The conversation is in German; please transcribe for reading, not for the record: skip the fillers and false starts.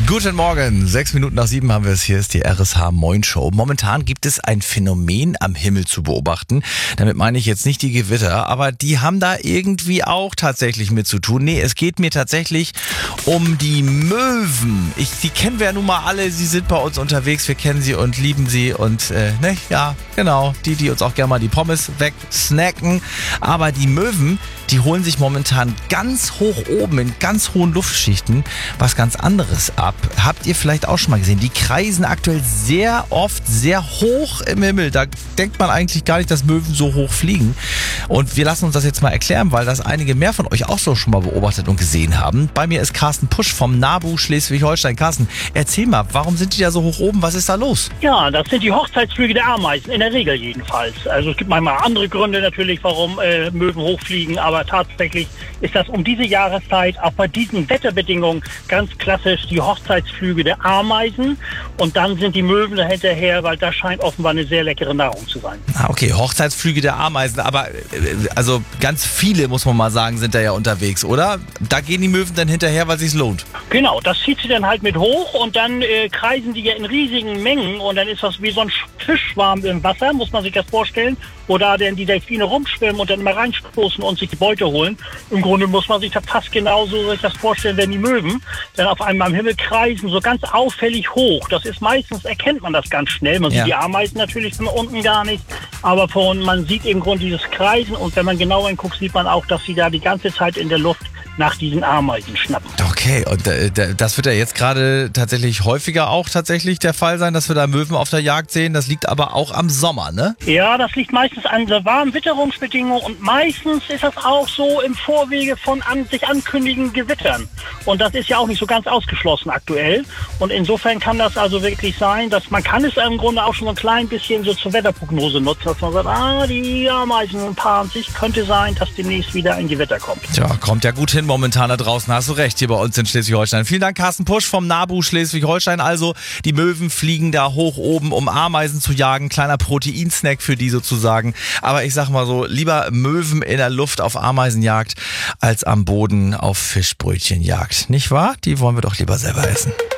Guten Morgen, 6 Minuten nach 7 haben wir es. Hier ist die RSH Moin Show. Momentan gibt es ein Phänomen am Himmel zu beobachten. Damit meine ich jetzt nicht die Gewitter, aber die haben da irgendwie auch tatsächlich mit zu tun. Nee, es geht mir tatsächlich um die Möwen. Die kennen wir ja nun mal alle, sie sind bei uns unterwegs, wir kennen sie und lieben sie und ja, genau, die uns auch gerne mal die Pommes wegsnacken. Aber die Möwen, die holen sich momentan ganz hoch oben in ganz hohen Luftschichten was ganz anderes ab. Habt ihr vielleicht auch schon mal gesehen? Die kreisen aktuell sehr oft sehr hoch im Himmel. Da denkt man eigentlich gar nicht, dass Möwen so hoch fliegen. Und wir lassen uns das jetzt mal erklären, weil das einige mehr von euch auch so schon mal beobachtet und gesehen haben. Bei mir ist Carsten Pusch vom NABU Schleswig-Holstein. Carsten, erzähl mal, warum sind die da so hoch oben? Was ist da los? Ja, das sind die Hochzeitsflüge der Ameisen, in der Regel jedenfalls. Also es gibt manchmal andere Gründe natürlich, warum Möwen hochfliegen, aber tatsächlich ist das um diese Jahreszeit, auch bei diesen Wetterbedingungen, ganz klassisch die Hochzeitsflüge der Ameisen. Und dann sind die Möwen dahinterher, weil das scheint offenbar eine sehr leckere Nahrung zu sein. Okay, Hochzeitsflüge der Ameisen, aber also ganz viele, muss man mal sagen, sind da ja unterwegs, oder? Da gehen die Möwen dann hinterher, weil es sich lohnt. Genau, das zieht sie dann halt mit hoch und dann kreisen die ja in riesigen Mengen und dann ist das wie so ein Fischschwarm im Wasser, muss man sich das vorstellen, wo da denn die Delfine rumschwimmen und dann mal reinstoßen und sich die Beute holen. Im Grunde muss man sich da fast genauso sich das vorstellen, wenn die Möwen dann auf einmal am Himmel kreisen, so ganz auffällig hoch. Das ist meistens, erkennt man das ganz schnell. Man sieht die Ameisen natürlich von unten gar nicht, aber man sieht im Grunde dieses Kreisen und wenn man genau hinguckt, sieht man auch, dass sie da die ganze Zeit in der Luft nach diesen Ameisen schnappen. Okay, und das wird ja jetzt gerade tatsächlich häufiger auch tatsächlich der Fall sein, dass wir da Möwen auf der Jagd sehen. Das liegt aber auch am Sommer, ne? Ja, das liegt meistens an der warmen Witterungsbedingungen und meistens ist das auch so im Vorwege von sich ankündigenden Gewittern. Und das ist ja auch nicht so ganz ausgeschlossen aktuell. Und insofern kann das also wirklich sein, dass man kann es im Grunde auch schon so ein klein bisschen so zur Wetterprognose nutzen, dass man sagt, die Ameisen paaren sich, könnte sein, dass demnächst wieder ein Gewitter kommt. Tja, kommt ja gut hin momentan da draußen, hast du recht, hier bei uns in Schleswig-Holstein. Vielen Dank, Carsten Pusch vom NABU Schleswig-Holstein. Also, die Möwen fliegen da hoch oben, um Ameisen zu jagen. Kleiner Proteinsnack für die sozusagen. Aber ich sag mal so, lieber Möwen in der Luft auf Ameisenjagd, als am Boden auf Fischbrötchenjagd. Nicht wahr? Die wollen wir doch lieber selber essen.